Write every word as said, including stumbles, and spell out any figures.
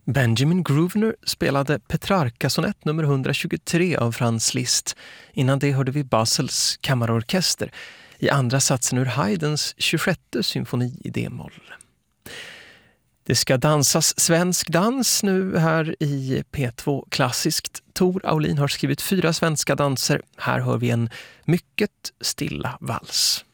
Benjamin Grosvenor spelade Petrarca-sonett nummer etthundratjugotre av Franz Liszt. Innan det hörde vi Basels kammarorkester i andra satsen ur Haydns tjugosjätte symfoni i D-moll. Det ska dansas svensk dans nu här i P två Klassiskt. Tor Aulin har skrivit fyra svenska danser. Här hör vi en mycket stilla vals.